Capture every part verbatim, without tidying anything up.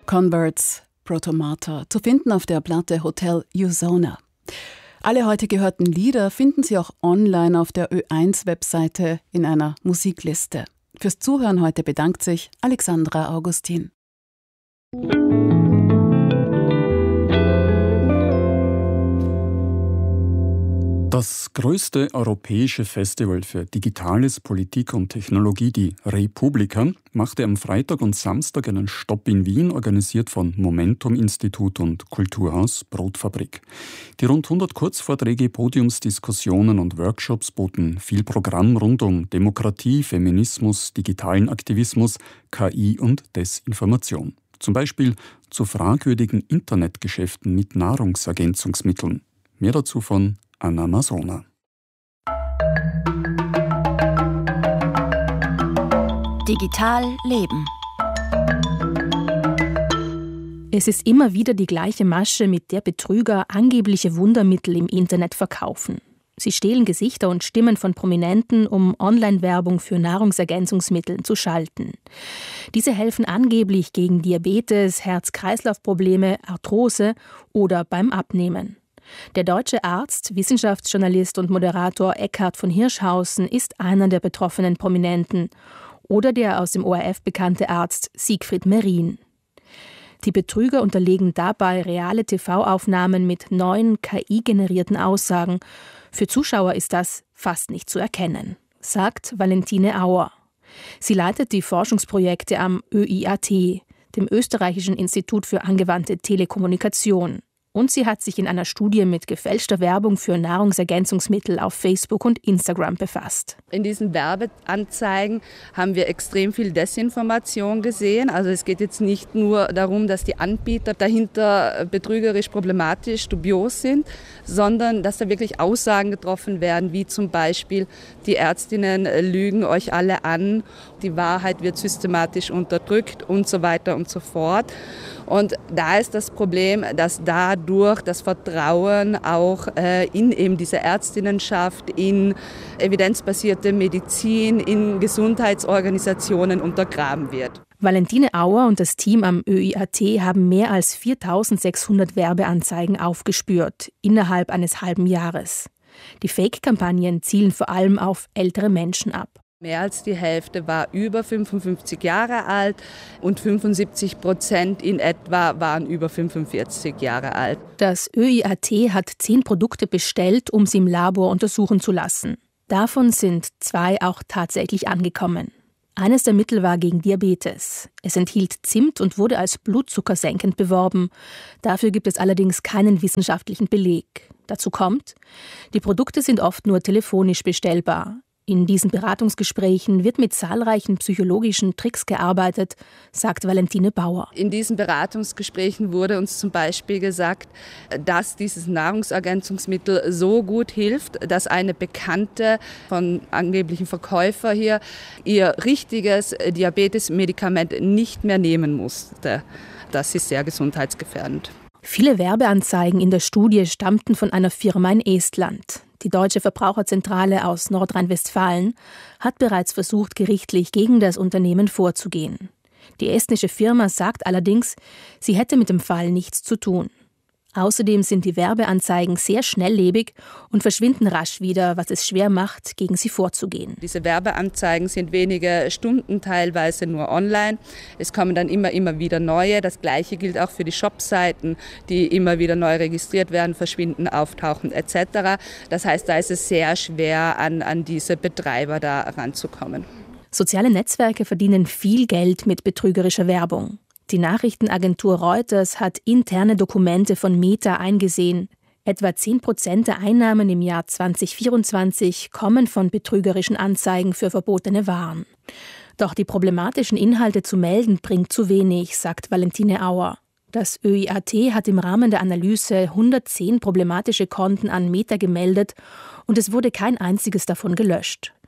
Converts, Protomata, zu finden auf der Platte Hotel Usona. Alle heute gehörten Lieder finden Sie auch online auf der Ö eins Webseite in einer Musikliste. Fürs Zuhören heute bedankt sich Alexandra Augustin. Das größte europäische Festival für Digitales, Politik und Technologie, die Republika, machte am Freitag und Samstag einen Stopp in Wien, organisiert von Momentum-Institut und Kulturhaus Brotfabrik. Die rund hundert Kurzvorträge, Podiumsdiskussionen und Workshops boten viel Programm rund um Demokratie, Feminismus, digitalen Aktivismus, K I und Desinformation. Zum Beispiel zu fragwürdigen Internetgeschäften mit Nahrungsergänzungsmitteln. Mehr dazu von Anna Masona. Digital leben. Es ist immer wieder die gleiche Masche, mit der Betrüger angebliche Wundermittel im Internet verkaufen. Sie stehlen Gesichter und Stimmen von Prominenten, um Online-Werbung für Nahrungsergänzungsmittel zu schalten. Diese helfen angeblich gegen Diabetes, Herz-Kreislauf-Probleme, Arthrose oder beim Abnehmen. Der deutsche Arzt, Wissenschaftsjournalist und Moderator Eckhard von Hirschhausen ist einer der betroffenen Prominenten. Oder der aus dem O R F bekannte Arzt Siegfried Merin. Die Betrüger unterlegen dabei reale T V-Aufnahmen mit neuen K I-generierten Aussagen. Für Zuschauer ist das fast nicht zu erkennen, sagt Valentine Auer. Sie leitet die Forschungsprojekte am Ö I A T, dem Österreichischen Institut für angewandte Telekommunikation. Und sie hat sich in einer Studie mit gefälschter Werbung für Nahrungsergänzungsmittel auf Facebook und Instagram befasst. In diesen Werbeanzeigen haben wir extrem viel Desinformation gesehen. Also es geht jetzt nicht nur darum, dass die Anbieter dahinter betrügerisch, problematisch, dubios sind, sondern dass da wirklich Aussagen getroffen werden, wie zum Beispiel, die Ärztinnen lügen euch alle an, die Wahrheit wird systematisch unterdrückt und so weiter und so fort. Und da ist das Problem, dass dadurch das Vertrauen auch äh, in eben diese Ärztinnenschaft, in evidenzbasierte Medizin, in Gesundheitsorganisationen untergraben wird. Valentine Auer und das Team am Ö I A T haben mehr als viertausendsechshundert Werbeanzeigen aufgespürt, innerhalb eines halben Jahres. Die Fake-Kampagnen zielen vor allem auf ältere Menschen ab. Mehr als die Hälfte war über fünfundfünfzig Jahre alt und fünfundsiebzig Prozent in etwa waren über fünfundvierzig Jahre alt. Das Ö I A T hat zehn Produkte bestellt, um sie im Labor untersuchen zu lassen. Davon sind zwei auch tatsächlich angekommen. Eines der Mittel war gegen Diabetes. Es enthielt Zimt und wurde als blutzuckersenkend beworben. Dafür gibt es allerdings keinen wissenschaftlichen Beleg. Dazu kommt, die Produkte sind oft nur telefonisch bestellbar. In diesen Beratungsgesprächen wird mit zahlreichen psychologischen Tricks gearbeitet, sagt Valentine Bauer. In diesen Beratungsgesprächen wurde uns zum Beispiel gesagt, dass dieses Nahrungsergänzungsmittel so gut hilft, dass eine Bekannte von angeblichen Verkäufer hier ihr richtiges Diabetesmedikament nicht mehr nehmen musste. Das ist sehr gesundheitsgefährdend. Viele Werbeanzeigen in der Studie stammten von einer Firma in Estland. Die Deutsche Verbraucherzentrale aus Nordrhein-Westfalen hat bereits versucht, gerichtlich gegen das Unternehmen vorzugehen. Die estnische Firma sagt allerdings, sie hätte mit dem Fall nichts zu tun. Außerdem sind die Werbeanzeigen sehr schnelllebig und verschwinden rasch wieder, was es schwer macht, gegen sie vorzugehen. Diese Werbeanzeigen sind wenige Stunden, teilweise nur online. Es kommen dann immer, immer wieder neue. Das Gleiche gilt auch für die Shopseiten, die immer wieder neu registriert werden, verschwinden, auftauchen et cetera. Das heißt, da ist es sehr schwer, an, an diese Betreiber da ranzukommen. Soziale Netzwerke verdienen viel Geld mit betrügerischer Werbung. Die Nachrichtenagentur Reuters hat interne Dokumente von Meta eingesehen. Etwa zehn Prozent der Einnahmen im Jahr zwanzig vierundzwanzig kommen von betrügerischen Anzeigen für verbotene Waren. Doch die problematischen Inhalte zu melden bringt zu wenig, sagt Valentine Auer. Das Ö I A T hat im Rahmen der Analyse hundertzehn problematische Konten an Meta gemeldet und es wurde kein einziges davon gelöscht.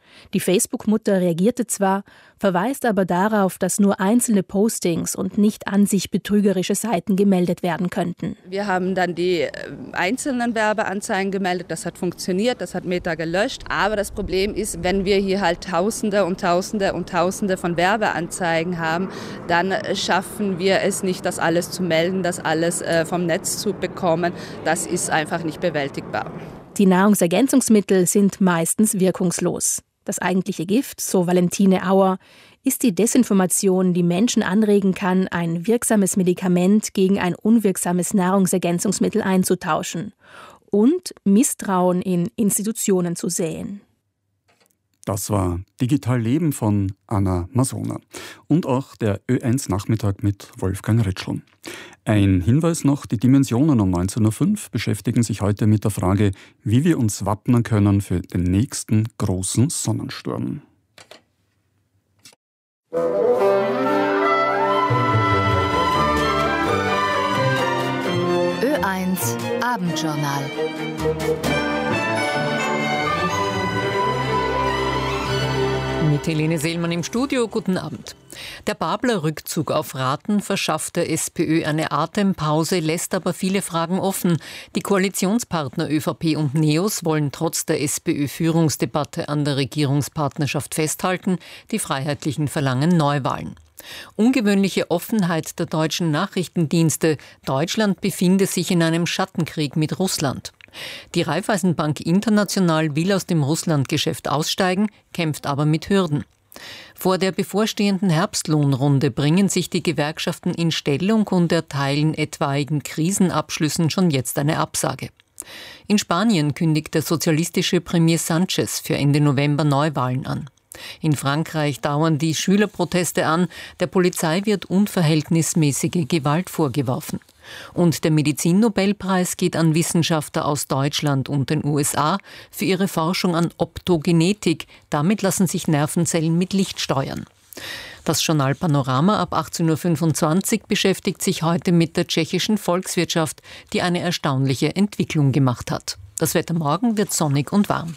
Die Facebook-Mutter reagierte zwar, verweist aber darauf, dass nur einzelne Postings und nicht an sich betrügerische Seiten gemeldet werden könnten. Wir haben dann die einzelnen Werbeanzeigen gemeldet, das hat funktioniert, das hat Meta gelöscht. Aber das Problem ist, wenn wir hier halt Tausende und Tausende und Tausende von Werbeanzeigen haben, dann schaffen wir es nicht, das alles zu melden, das alles vom Netz zu bekommen. Das ist einfach nicht bewältigbar. Die Nahrungsergänzungsmittel sind meistens wirkungslos. Das eigentliche Gift, so Valentine Auer, ist die Desinformation, die Menschen anregen kann, ein wirksames Medikament gegen ein unwirksames Nahrungsergänzungsmittel einzutauschen und Misstrauen in Institutionen zu säen. Das war Digital Leben von Anna Masona und auch der Ö eins Nachmittag mit Wolfgang Ritschl. Ein Hinweis noch, die Dimensionen um neunzehn Uhr fünf beschäftigen sich heute mit der Frage, wie wir uns wappnen können für den nächsten großen Sonnensturm. Ö eins Abendjournal. Mit Helene Seelmann im Studio, guten Abend. Der Babler Rückzug auf Raten verschafft der SPÖ eine Atempause, lässt aber viele Fragen offen. Die Koalitionspartner ÖVP und NEOS wollen trotz der SPÖ-Führungsdebatte an der Regierungspartnerschaft festhalten, die Freiheitlichen verlangen Neuwahlen. Ungewöhnliche Offenheit der deutschen Nachrichtendienste. Deutschland befinde sich in einem Schattenkrieg mit Russland. Die Raiffeisenbank International will aus dem Russlandgeschäft aussteigen, kämpft aber mit Hürden. Vor der bevorstehenden Herbstlohnrunde bringen sich die Gewerkschaften in Stellung und erteilen etwaigen Krisenabschlüssen schon jetzt eine Absage. In Spanien kündigt der sozialistische Premier Sánchez für Ende November Neuwahlen an. In Frankreich dauern die Schülerproteste an, der Polizei wird unverhältnismäßige Gewalt vorgeworfen. Und der Medizinnobelpreis geht an Wissenschaftler aus Deutschland und den U S A für ihre Forschung an Optogenetik. Damit lassen sich Nervenzellen mit Licht steuern. Das Journal Panorama ab achtzehn Uhr fünfundzwanzig beschäftigt sich heute mit der tschechischen Volkswirtschaft, die eine erstaunliche Entwicklung gemacht hat. Das Wetter morgen wird sonnig und warm.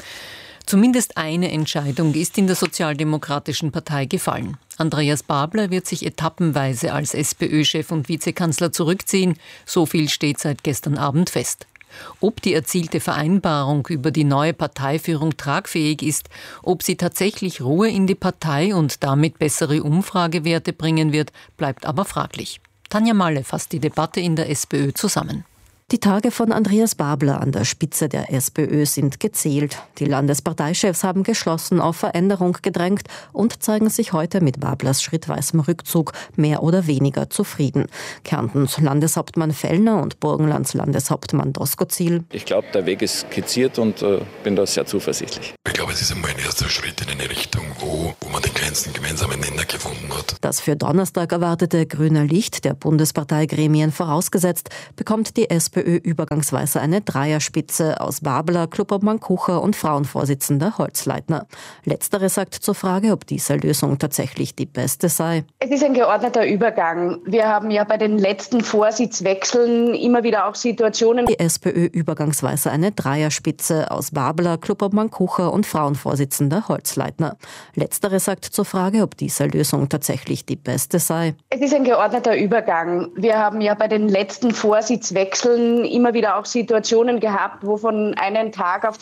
Zumindest eine Entscheidung ist in der Sozialdemokratischen Partei gefallen. Andreas Babler wird sich etappenweise als SPÖ-Chef und Vizekanzler zurückziehen. So viel steht seit gestern Abend fest. Ob die erzielte Vereinbarung über die neue Parteiführung tragfähig ist, ob sie tatsächlich Ruhe in die Partei und damit bessere Umfragewerte bringen wird, bleibt aber fraglich. Tanja Malle fasst die Debatte in der SPÖ zusammen. Die Tage von Andreas Babler an der Spitze der SPÖ sind gezählt. Die Landesparteichefs haben geschlossen auf Veränderung gedrängt und zeigen sich heute mit Bablers schrittweisem Rückzug mehr oder weniger zufrieden. Kärntens Landeshauptmann Fellner und Burgenlands Landeshauptmann Doskozil. Ich glaube, der Weg ist skizziert und äh, bin da sehr zuversichtlich. Ich glaube, es ist einmal ein erster Schritt in eine Richtung, wo, wo man den kleinsten gemeinsamen Nenner gefunden hat. Das für Donnerstag erwartete grüne Licht der Bundesparteigremien vorausgesetzt, bekommt die SPÖ übergangsweise eine Dreierspitze aus Babler, Klubobmann Kucher und Frauenvorsitzender Holzleitner. Letztere sagt zur Frage, ob diese Lösung tatsächlich die beste sei. Es ist ein geordneter Übergang. Wir haben ja bei den letzten Vorsitzwechseln immer wieder auch Situationen. Die SPÖ übergangsweise eine Dreierspitze aus Babler, Klubobmann Kucher und Frauenvorsitzender Holzleitner. Letztere sagt zur Frage, ob diese Lösung tatsächlich die beste sei. Es ist ein geordneter Übergang. Wir haben ja bei den letzten Vorsitzwechseln immer wieder auch Situationen gehabt, wo von einem Tag auf